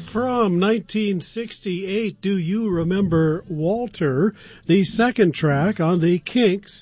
From 1968, Do You Remember Walter? The second track on the Kinks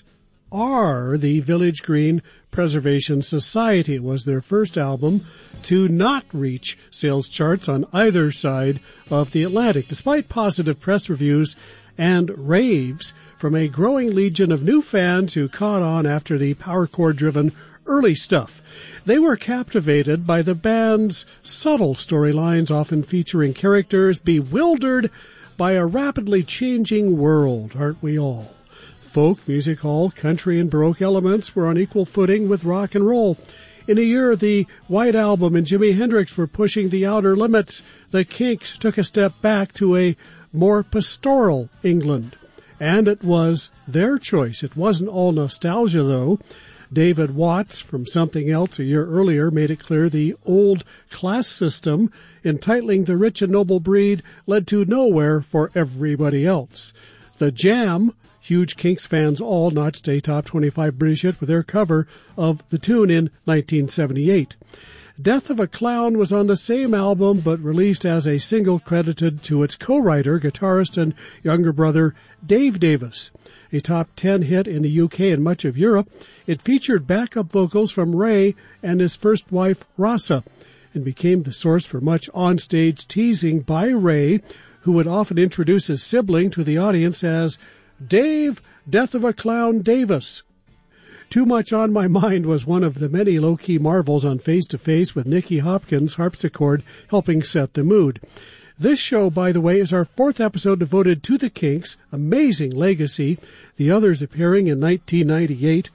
are the Village Green Preservation Society. It was their first album to not reach sales charts on either side of the Atlantic, despite positive press reviews and raves from a growing legion of new fans who caught on after the power chord-driven early stuff. They were captivated by the band's subtle storylines, often featuring characters bewildered by a rapidly changing world, aren't we all? Folk, music hall, country, and Baroque elements were on equal footing with rock and roll. In a year, the White Album and Jimi Hendrix were pushing the outer limits. The Kinks took a step back to a more pastoral England. And it was their choice. It wasn't all nostalgia, though. David Watts, from Something Else a year earlier, made it clear the old class system entitling the rich and noble breed led to nowhere for everybody else. The Jam, huge Kinks fans all, notched a top 25 British hit with their cover of the tune in 1978. Death of a Clown was on the same album, but released as a single credited to its co-writer, guitarist, and younger brother Dave Davis. A top 10 hit in the UK and much of Europe, it featured backup vocals from Ray and his first wife, Rasa, and became the source for much onstage teasing by Ray, who would often introduce his sibling to the audience as Dave, Death of a Clown Davis. Too Much on My Mind was one of the many low-key marvels on Face to Face, with Nicky Hopkins' harpsichord helping set the mood. This show, by the way, is our fourth episode devoted to the Kinks' amazing legacy, the others appearing in 1998,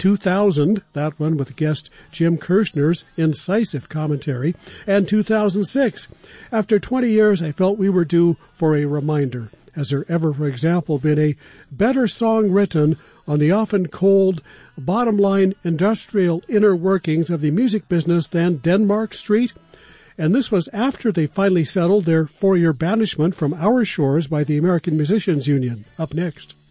2000, that one with guest Jim Kirshner's incisive commentary, and 2006. After 20 years, I felt we were due for a reminder. Has there ever, for example, been a better song written on the often cold, bottom-line industrial inner workings of the music business than Denmark Street? And this was after they finally settled their 4-year banishment from our shores by the American Musicians Union. Up next.